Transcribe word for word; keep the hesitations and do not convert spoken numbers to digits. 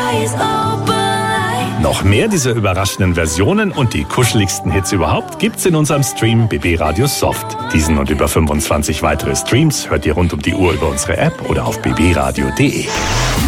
eyes open wide. Noch mehr dieser überraschenden Versionen und die kuscheligsten Hits überhaupt gibt's in unserem Stream B B Radio Soft. Diesen und über fünfundzwanzig weitere Streams hört ihr rund um die Uhr über unsere App oder auf b b radio punkt d e.